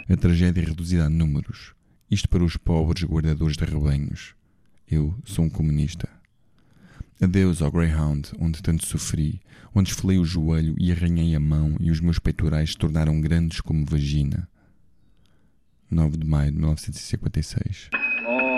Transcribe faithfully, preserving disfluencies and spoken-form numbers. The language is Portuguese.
A tragédia é reduzida a números. Isto para os pobres guardadores de rebanhos. Eu sou um comunista. Adeus ao Greyhound, onde tanto sofri, onde esfolei o joelho e arranhei a mão e os meus peitorais se tornaram grandes como vagina. nove de maio de mil novecentos e cinquenta e seis.